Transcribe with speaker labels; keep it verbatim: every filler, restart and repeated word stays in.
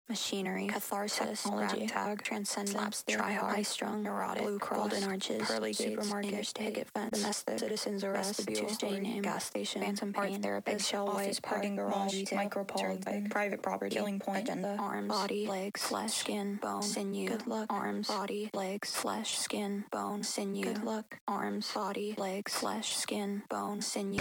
Speaker 1: machinery, catharsis,
Speaker 2: Technology,
Speaker 1: ragtag, transcendence,
Speaker 2: tryhard,
Speaker 1: high strung, neurotic,
Speaker 2: Blue Cross,
Speaker 1: golden arches,
Speaker 2: pearly gates,
Speaker 1: supermarket,
Speaker 2: interstate,
Speaker 1: picket fence,
Speaker 2: domestic,
Speaker 1: citizens arrest,
Speaker 2: vestibule,
Speaker 1: Tuesday name, gas station,
Speaker 2: phantom
Speaker 1: art
Speaker 2: pain,
Speaker 1: therapist,
Speaker 2: eggshell
Speaker 1: office
Speaker 2: white,
Speaker 1: parking
Speaker 2: parking
Speaker 1: garage,
Speaker 2: mall,
Speaker 1: retail,
Speaker 2: micropole,
Speaker 1: turnpike,
Speaker 2: private property, killing point,
Speaker 1: agenda,
Speaker 2: arms,
Speaker 1: body, legs, flesh, skin, bone, sinew, good luck, arms, body, legs, flesh, skin, bone, sinew, good luck, arms, body, legs, flesh, skin, bone, sinew.